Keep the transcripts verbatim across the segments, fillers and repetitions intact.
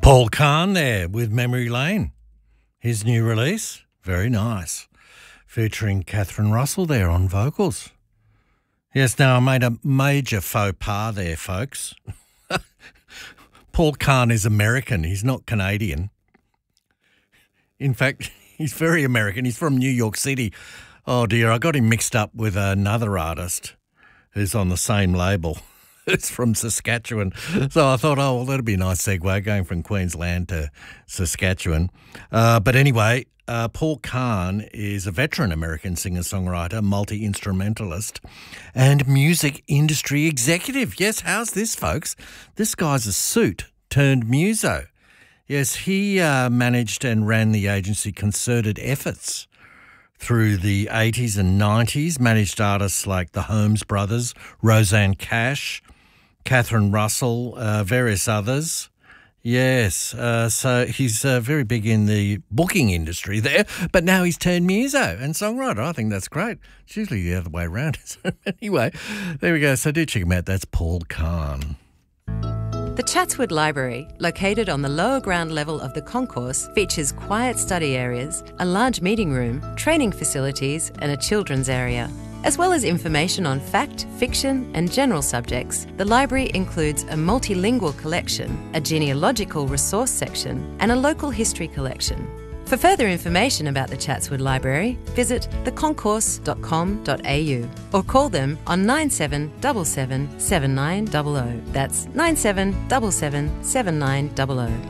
Paul Khan there with Memory Lane. His new release, very nice, featuring Catherine Russell there on vocals. Yes, now I made a major faux pas there, folks. Paul Khan is American, he's not Canadian. In fact, he's very American, he's from New York City. Oh dear, I got him mixed up with another artist who's on the same label. It's from Saskatchewan. So I thought, oh, well, that'd be a nice segue going from Queensland to Saskatchewan. Uh, but anyway, uh, Paul Khan is a veteran American singer-songwriter, multi-instrumentalist and music industry executive. Yes, how's this, folks? This guy's a suit turned muso. Yes, he uh, managed and ran the agency Concerted Efforts through the eighties and nineties, managed artists like the Holmes Brothers, Rosanne Cash, Catherine Russell, uh, various others. Yes, uh, so he's uh, very big in the booking industry there, but now he's turned muso and songwriter. I think that's great. It's usually the other way around. Anyway, there we go. So do check him out. That's Paul Khan. The Chatswood Library, located on the lower ground level of the concourse, features quiet study areas, a large meeting room, training facilities and a children's area. As well as information on fact, fiction and general subjects, the library includes a multilingual collection, a genealogical resource section and a local history collection. For further information about the Chatswood Library, visit the concourse dot com dot a u or call them on nine seven seven seven, seven nine zero zero. That's nine seven seven seven, seven nine zero zero.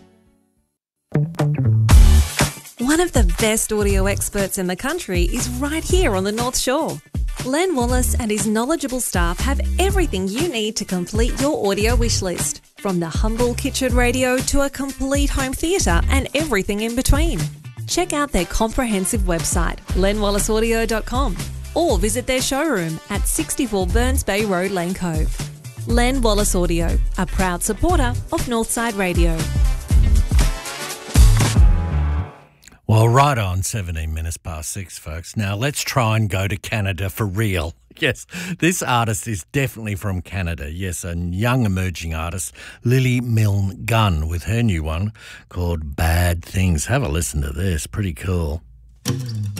One of the best audio experts in the country is right here on the North Shore. Len Wallace and his knowledgeable staff have everything you need to complete your audio wish list, from the humble kitchen radio to a complete home theatre and everything in between. Check out their comprehensive website, len wallace audio dot com, or visit their showroom at sixty-four Burns Bay Road, Lane Cove. Len Wallace Audio, a proud supporter of Northside Radio. Well, right on, seventeen minutes past six, folks. Now, let's try and go to Canada for real. Yes, this artist is definitely from Canada. Yes, a young emerging artist, Lily Milne Gunn, with her new one called Bad Things. Have a listen to this. Pretty cool.